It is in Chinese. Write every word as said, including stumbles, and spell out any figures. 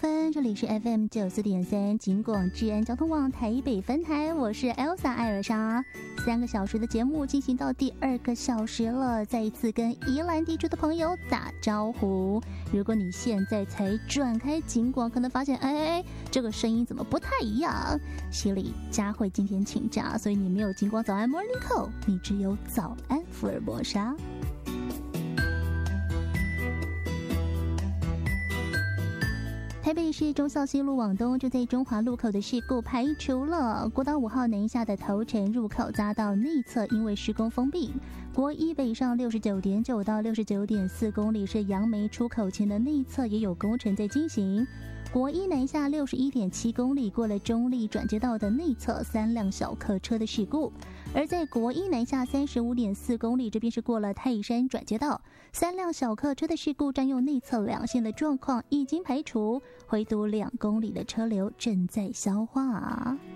分，这里是 F M 九四点三警广治安交通网台北分台，我是 Elsa 艾尔莎。三个小时的节目进行到第二个小时了，再一次跟宜兰地区的朋友打招呼。如果你现在才转开警广，可能发现哎，这个声音怎么不太一样？犀利佳慧今天请假，所以你没有警广早安 Morning Call， 你只有早安福尔摩沙。台北市忠孝西路往东，就在中华路口的事故排除了。国道五号南下的头城入口匝道内侧因为施工封闭。国一北上六十九点九到六十九点四公里是杨梅出口前的内侧也有工程在进行。国一南下六十一点七公里过了中立转接道的内侧三辆小客车的事故，而在国一南下三十五点四公里这边是过了泰山转接道，三辆小客车的事故占用内侧两线的状况已经排除，回堵两公里的车流正在消化。